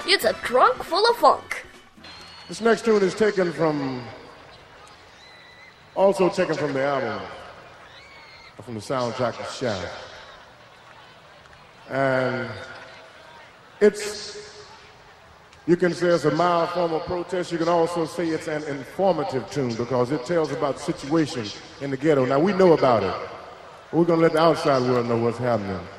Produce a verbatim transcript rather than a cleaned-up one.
It's a trunk full of funk. This next tune is taken from, also taken from the album, from the soundtrack of Shaft. And it's, you can say it's a mild form of protest. You can also say it's an informative tune because it tells about the situation in the ghetto. Now, we know about it. We're going to let the outside world know what's happening.